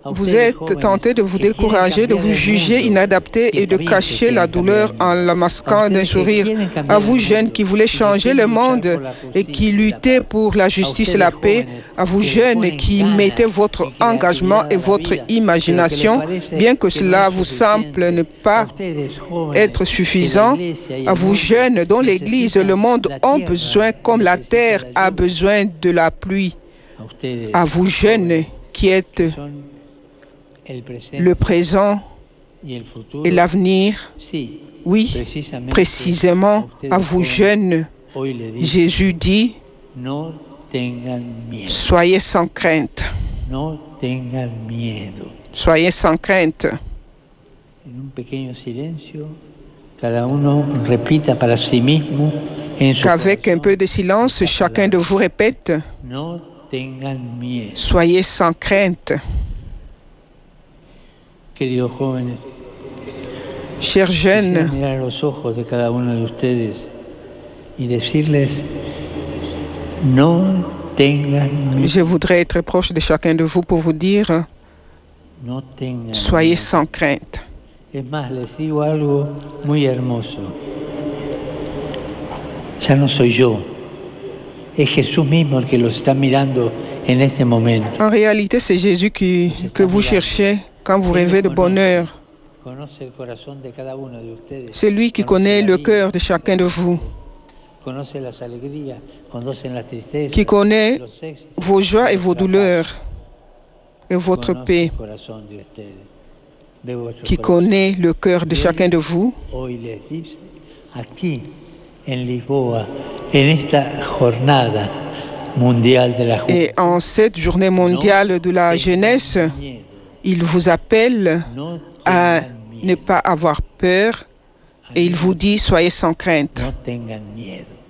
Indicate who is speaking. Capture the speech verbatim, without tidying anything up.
Speaker 1: vous êtes tenté de vous décourager, de vous juger inadapté et de cacher la douleur en la masquant d'un sourire. À vous jeunes qui voulez changer le monde et qui luttez pour la justice et la paix, à vous jeunes qui mettez votre engagement et votre imagination, bien que cela vous semble ne pas être suffisant, à vous jeunes dont l'Église et le monde ont besoin comme la terre a besoin de la pluie, à vous jeunes qui êtes le présent et l'avenir, oui, précisément à vous jeunes, Jésus dit, soyez sans crainte. Soyez sans crainte. Qu'avec un peu de silence, chacun de vous répète, soyez sans crainte. Chers jeunes, je voudrais être proche de chacun de vous pour vous dire, soyez sans crainte.
Speaker 2: Ya no soy yo, es Jesús mismo el que los está mirando en este momento.
Speaker 1: En réalité, c'est Jésus qui, que vous cherchez quand vous rêvez de bonheur. C'est lui qui connaît le cœur de chacun de vous, qui connaît vos joies et vos douleurs et votre paix, qui connaît le cœur de chacun de vous. Et en cette journée mondiale de la jeunesse, il vous appelle à ne pas avoir peur et il vous dit, soyez sans crainte.